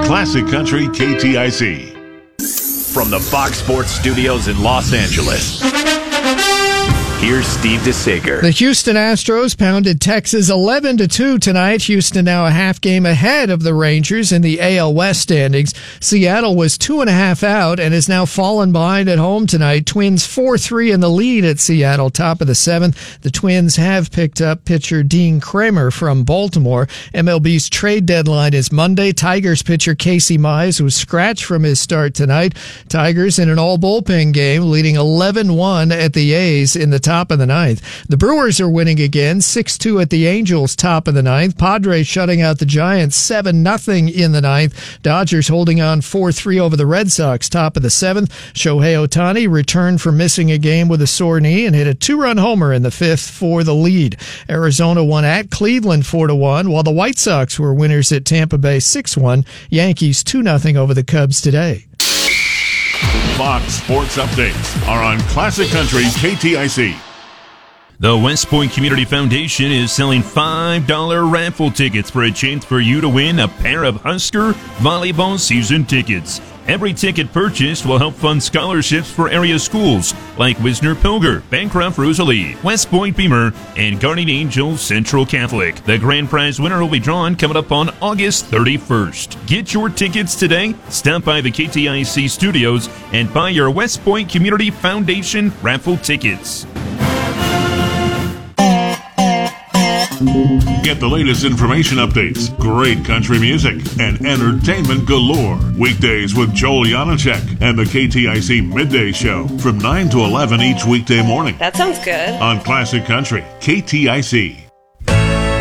Classic Country KTIC. From the Fox Sports Studios in Los Angeles, here's Steve DeSager. The Houston Astros pounded Texas 11-2 tonight. Houston now a half game ahead of the Rangers in the AL West standings. Seattle was 2.5 out and has now fallen behind at home tonight. Twins 4-3 in the lead at Seattle, top of the seventh. The Twins have picked up pitcher Dean Kramer from Baltimore. MLB's trade deadline is Monday. Tigers pitcher Casey Mize was scratched from his start tonight. Tigers in an all-bullpen game, leading 11-1 at the A's in the top of the ninth. The Brewers are winning again, 6-2 at the Angels, top of the ninth. Padres shutting out the Giants 7-0 in the ninth. Dodgers holding on 4-3 over the Red Sox, top of the seventh. Shohei Ohtani returned from missing a game with a sore knee and hit a 2-run homer in the fifth for the lead. Arizona won at Cleveland 4-1, while the White Sox were winners at Tampa Bay 6-1. Yankees 2-0 over the Cubs today. Fox Sports Updates are on Classic Country KTIC. The West Point Community Foundation is selling $5 raffle tickets for a chance for you to win a pair of Husker volleyball season tickets. Every ticket purchased will help fund scholarships for area schools like Wisner-Pilger, Bancroft Rosalie, West Point Beamer, and Guardian Angels Central Catholic. The grand prize winner will be drawn coming up on August 31st. Get your tickets today. Stop by the KTIC studios and buy your West Point Community Foundation raffle tickets. Get the latest information updates, great country music, and entertainment galore. Weekdays with Joel Janacek and the KTIC Midday Show from 9 to 11 each weekday morning. That sounds good. On Classic Country KTIC.